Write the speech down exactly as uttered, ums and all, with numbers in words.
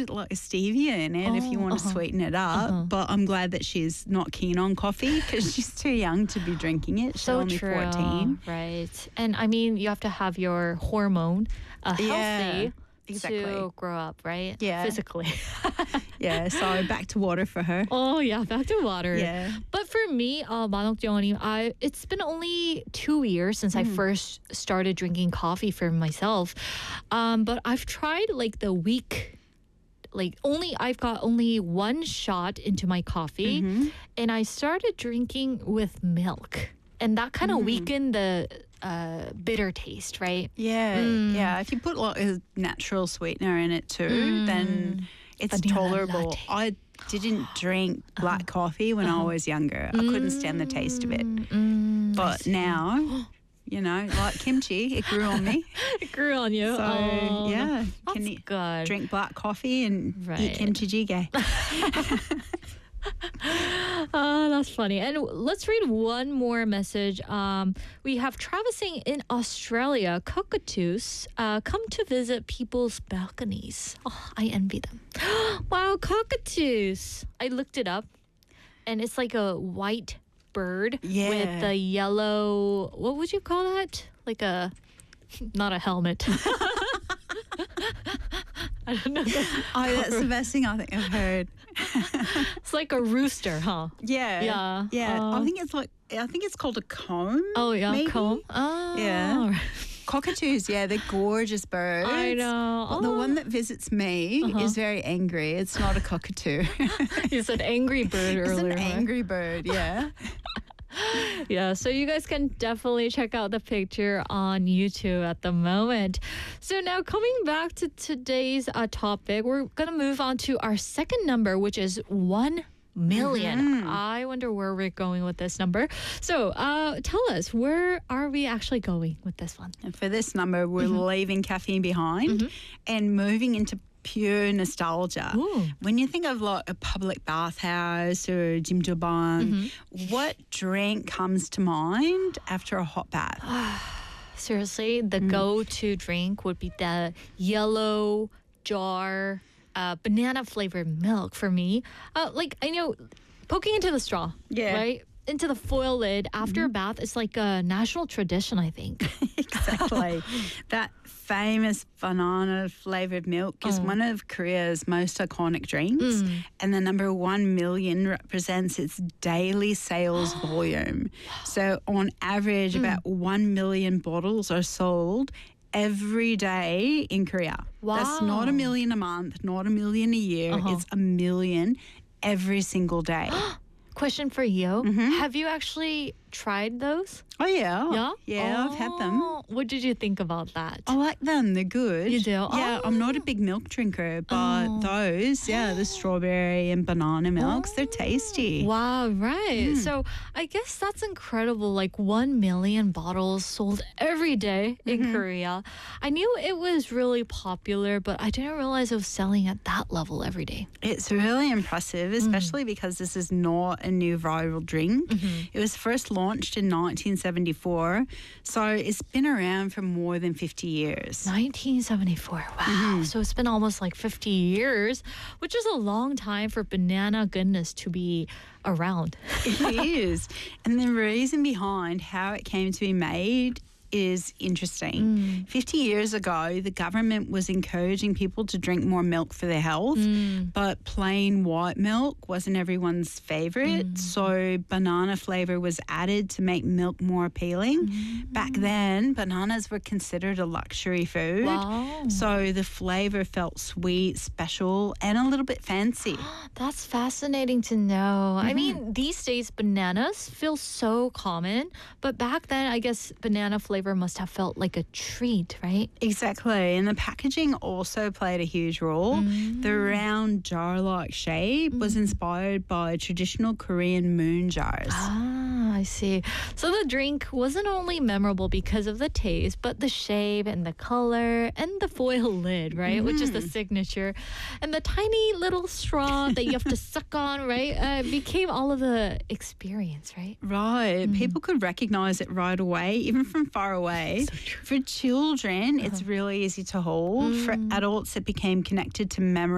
with like stevia in it oh, if you want uh-huh. to sweeten it up. Uh-huh. But I'm glad that she's not keen on coffee because she's too young to be drinking it. She's so only true. fourteen. Right. And I mean, you have to have your hormone uh, healthy. Yeah. Exactly. To grow up, right? Yeah. Physically. Yeah, so back to water for her. Oh, yeah, back to water. Yeah. But for me, uh, Manok Jeongani, I it's been only two years since mm. I first started drinking coffee for myself. Um, but I've tried like the week, like only, I've got only one shot into my coffee mm-hmm. and I started drinking with milk. And that kind of mm. weakened the uh, bitter taste, right? Yeah, mm. yeah. If you put like a natural sweetener in it too, mm. then it's Banana tolerable. Latte. I didn't drink black uh-huh. coffee when uh-huh. I was younger. I couldn't stand the taste of it. Mm. But now, you know, like kimchi, it grew on me. It grew on you. So, oh, yeah. That's can you good. Drink black coffee and right. eat kimchi jjigae. Oh, that's funny. And let's read one more message. Um, we have traversing in Australia, cockatoos uh, come to visit people's balconies. Oh, I envy them. Wow, cockatoos. I looked it up, and it's like a white bird yeah. with a yellow, what would you call that? Like a, not a helmet. I don't know. Oh, that's the best thing I think I've heard. It's like a rooster, huh? Yeah. Yeah. Yeah. Uh, I think it's like, I think it's called a comb. Oh, yeah, maybe? comb. Oh. Yeah. Cockatoos, yeah, they're gorgeous birds. I know. But oh. the one that visits me uh-huh. is very angry. It's not a cockatoo. You said angry bird earlier. It's an angry bird, yeah. Yeah, so you guys can definitely check out the picture on YouTube at the moment. So now coming back to today's uh, topic, we're going to move on to our second number, which is one million. Mm-hmm. I wonder where we're going with this number. So uh, tell us, where are we actually going with this one? And for this number, we're mm-hmm. leaving caffeine behind mm-hmm. and moving into pure nostalgia. Ooh. When you think of like a public bathhouse or jjimjilbang, mm-hmm. what drink comes to mind after a hot bath? Seriously, the mm. go-to drink would be the yellow jar uh, banana flavored milk for me. Uh, like, I know, poking into the straw, yeah. right? Into the foil lid after mm-hmm. a bath is like a national tradition, I think. Exactly. That famous banana flavored milk is oh. one of Korea's most iconic drinks, mm. and the number one million represents its daily sales volume. So on average, mm. about one million bottles are sold every day in Korea. Wow. That's not a million a month, not a million a year. Uh-huh. It's a million every single day. Question for you. Mm-hmm. Have you actually tried those? Oh, yeah. Yeah? Yeah, oh. I've had them. What did you think about that? I like them. They're good. You do? Yeah, oh. I'm not a big milk drinker, but oh. those, yeah, the strawberry and banana milks, oh. they're tasty. Wow, right. Mm. So I guess that's incredible. Like one million bottles sold every day in mm-hmm. Korea. I knew it was really popular, but I didn't realize it was selling at that level every day. It's really impressive, especially mm. because this is not a new viral drink. Mm-hmm. It was first launched in nineteen seventy-four, so it's been around for more than fifty years. nineteen seventy-four, wow. Mm-hmm. So it's been almost like fifty years, which is a long time for banana goodness to be around. It is. And the reason behind how it came to be made is interesting. Mm. fifty years ago, the government was encouraging people to drink more milk for their health, mm. but plain white milk wasn't everyone's favorite. Mm. So banana flavor was added to make milk more appealing. Mm. Back then, bananas were considered a luxury food. Wow. So the flavor felt sweet, special, and a little bit fancy. That's fascinating to know. Mm-hmm. I mean, these days bananas feel so common, but back then I guess banana flavor must have felt like a treat, right? Exactly. And the packaging also played a huge role. Mm. The round jar-like shape mm. was inspired by traditional Korean moon jars. Ah, I see. So the drink wasn't only memorable because of the taste, but the shape and the color and the foil lid, right? Mm. Which is the signature. And the tiny little straw that you have to suck on, right? Uh, became all of the experience, right? Right. Mm. People could recognize it right away, even from far away. So true. For children, uh-huh. it's really easy to hold. Mm. For adults, it became connected to memory